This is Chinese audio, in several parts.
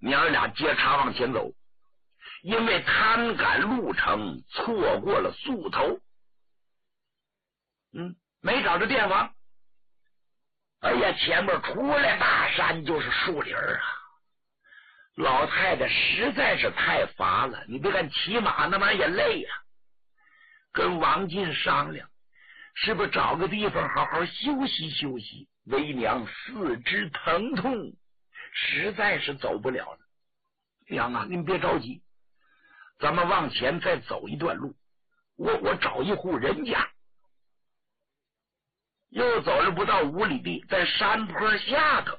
娘儿俩接茬往前走，因为贪赶路程，错过了宿头。没找着店房。哎呀，前面出来大山就是树林啊！老太太实在是太乏了，你别看骑马那玩意也累呀。跟王进商量，是不是找个地方好好休息休息？为娘四肢疼痛，实在是走不了了。娘啊，您别着急，咱们往前再走一段路，我找一户人家。又走了不到5里地，在山坡下头，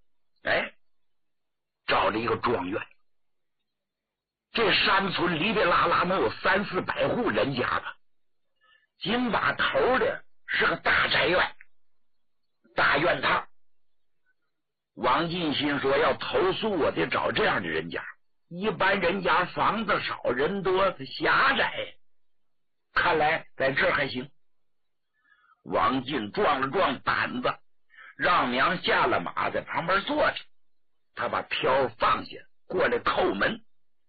找了一个庄园。这山村里边拉拉能有300-400户人家吧，紧把头的是个大宅院，大院套。王进心说，要投宿我得找这样的人家，一般人家房子少人多狭窄，看来在这儿还行。王进壮了壮胆子，让娘下了马，在旁边坐着。他把挑放下，过来叩门。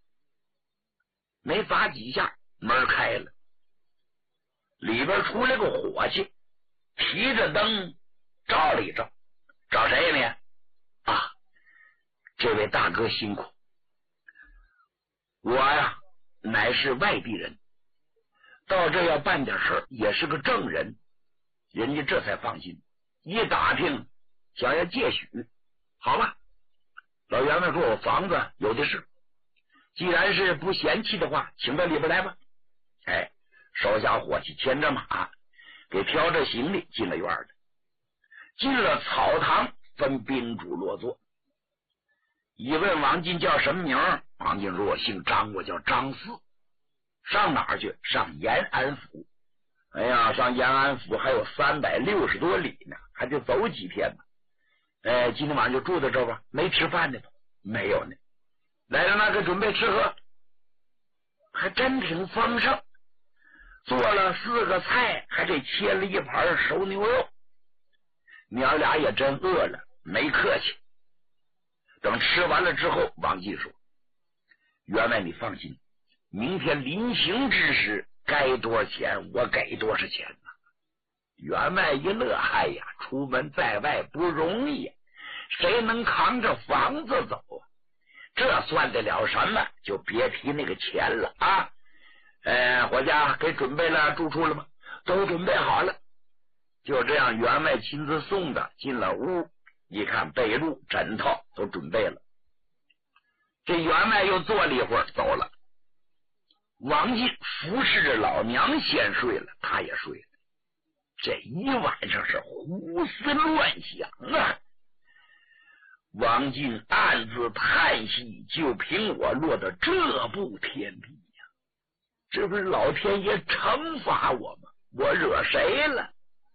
没砸几下，门开了，里边出来个伙计，提着灯照了一照。找谁呢？啊，这位大哥辛苦，我呀乃是外地人，到这要办点事，也是个正人，人家这才放心。一打听，想要借许，好吧。老员外说，我房子有的是，既然是不嫌弃的话，请到里边来吧。手下伙计牵着马，给挑着行李进了院里。进了草堂，分宾主落座。一问王进叫什么名，王进说，我姓张，我叫张四。上哪儿去？上延安府。哎呀，上延安府还有360多里呢，还得走几天呢。今天晚上就住在这儿吧。没吃饭呢？没有呢。来让那个准备吃喝，还真挺丰盛，做了4个菜，还得切了一盘熟牛肉。娘俩也真饿了，没客气。等吃完了之后，王进说，员外你放心，明天临行之时该多少钱我给多少钱呢。员外一乐，哎呀，出门在外不容易，谁能扛着房子走啊？这算得了什么？就别提那个钱了啊！伙计给准备了住处了吗？都准备好了。就这样，员外亲自送的，进了屋，一看被褥枕头都准备了。这员外又坐了一会儿走了。王进服侍着老娘先睡了，他也睡了。这一晚上是胡思乱想啊！王进暗自叹息，就凭我落到这步田地呀，这不是老天爷惩罚我吗？我惹谁了？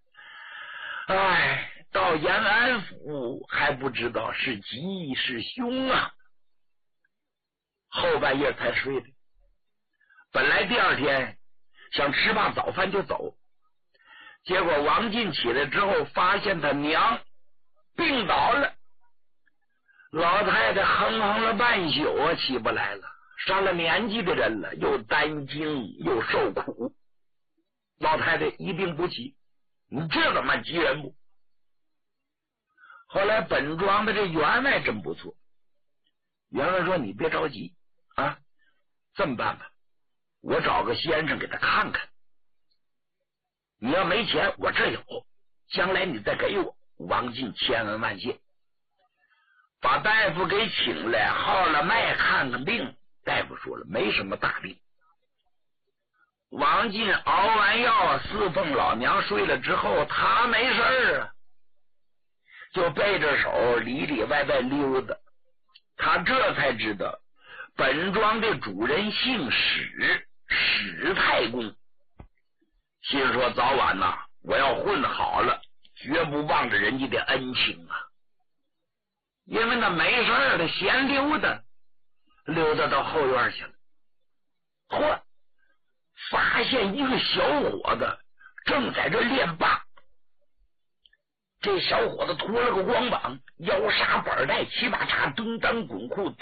到延安府还不知道是吉是凶啊！后半夜才睡的，本来第二天想吃罢早饭就走，结果王进起来之后，发现他娘病倒了。老太太哼哼了半宿啊，起不来了。上了年纪的人了，又担惊又受苦，老太太一病不起，你这怎么急人不？后来本庄的这员外真不错，员外说，你别着急啊，这么办吧，我找个先生给他看看，你要没钱我这有，将来你再给我。王进千恩万谢，把大夫给请来，号了脉看看病。大夫说了，没什么大病。王进熬完药，侍奉老娘睡了之后，他没事啊，就背着手里里外外溜达。他这才知道本庄的主人姓史，史太公。心说早晚呐，我要混好了，绝不忘着人家的恩情啊。因为那没事的闲溜达到后院去了。嚯，发现一个小伙子正在这练靶。这小伙子脱了个光膀，腰纱板带，骑马叉，蹬裆滚裤。